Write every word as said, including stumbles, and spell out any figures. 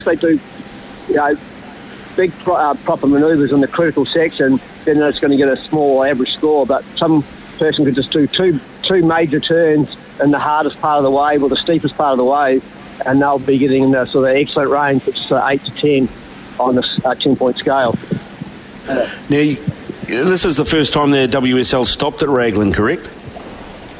they do, you know, big pro- uh, proper manoeuvres in the critical section, then it's going to get a small average score. But some person could just do two two major turns in the hardest part of the wave or the steepest part of the wave, and they'll be getting in the sort of excellent range, which is uh, eight to ten on this uh, ten-point scale. Now, this is the first time the W S L stopped at Raglan, correct?